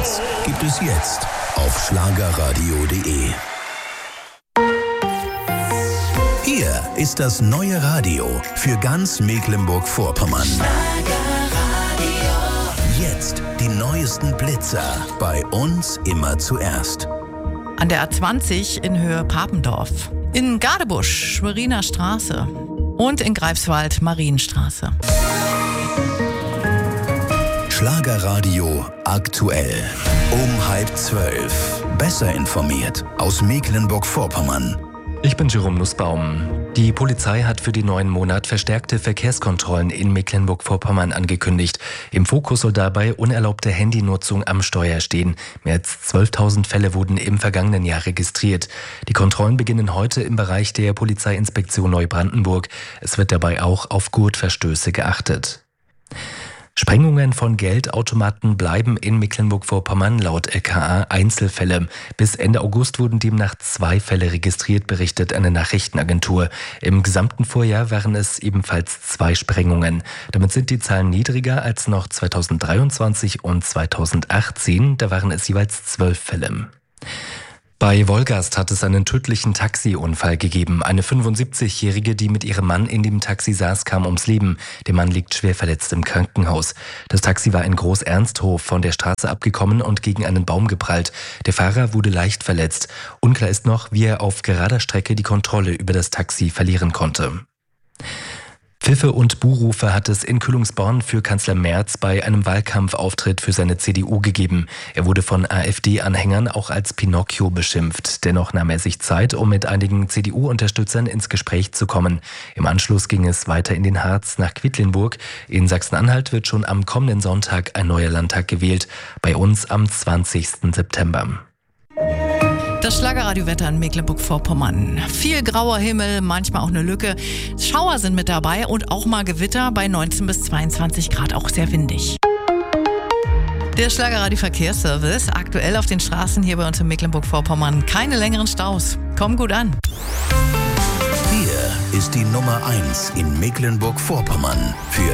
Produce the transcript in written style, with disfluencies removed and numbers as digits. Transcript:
1 gibt es jetzt auf schlagerradio.de. Hier ist das neue Radio für ganz Mecklenburg-Vorpommern. Jetzt die neuesten Blitzer, bei uns immer zuerst. An der A20 in Höhe Papendorf, in Gadebusch, Schweriner Straße und in Greifswald, Marienstraße. Schlagerradio aktuell. Um 11:30. Besser informiert aus Mecklenburg-Vorpommern. Ich bin Jerome Nussbaum. Die Polizei hat für den neuen Monat verstärkte Verkehrskontrollen in Mecklenburg-Vorpommern angekündigt. Im Fokus soll dabei unerlaubte Handynutzung am Steuer stehen. Mehr als 12.000 Fälle wurden im vergangenen Jahr registriert. Die Kontrollen beginnen heute im Bereich der Polizeiinspektion Neubrandenburg. Es wird dabei auch auf Gurtverstöße geachtet. Sprengungen von Geldautomaten bleiben in Mecklenburg-Vorpommern laut LKA Einzelfälle. Bis Ende August wurden demnach 2 Fälle registriert, berichtet eine Nachrichtenagentur. Im gesamten Vorjahr waren es ebenfalls 2 Sprengungen. Damit sind die Zahlen niedriger als noch 2023 und 2018. Da waren es jeweils 12 Fälle. Bei Wolgast hat es einen tödlichen Taxiunfall gegeben. Eine 75-Jährige, die mit ihrem Mann in dem Taxi saß, kam ums Leben. Der Mann liegt schwer verletzt im Krankenhaus. Das Taxi war in Groß-Ernsthof von der Straße abgekommen und gegen einen Baum geprallt. Der Fahrer wurde leicht verletzt. Unklar ist noch, wie er auf gerader Strecke die Kontrolle über das Taxi verlieren konnte. Pfiffe und Buhrufe hat es in Kühlungsborn für Kanzler Merz bei einem Wahlkampfauftritt für seine CDU gegeben. Er wurde von AfD-Anhängern auch als Pinocchio beschimpft. Dennoch nahm er sich Zeit, um mit einigen CDU-Unterstützern ins Gespräch zu kommen. Im Anschluss ging es weiter in den Harz nach Quedlinburg. In Sachsen-Anhalt wird schon am kommenden Sonntag ein neuer Landtag gewählt. Bei uns am 20. September. Das Schlagerradiowetter in Mecklenburg-Vorpommern. Viel grauer Himmel, manchmal auch eine Lücke. Schauer sind mit dabei und auch mal Gewitter bei 19 bis 22 Grad, auch sehr windig. Der Schlagerradio-Verkehrsservice. Aktuell auf den Straßen hier bei uns in Mecklenburg-Vorpommern keine längeren Staus. Kommen gut an. Hier ist die Nummer 1 in Mecklenburg-Vorpommern für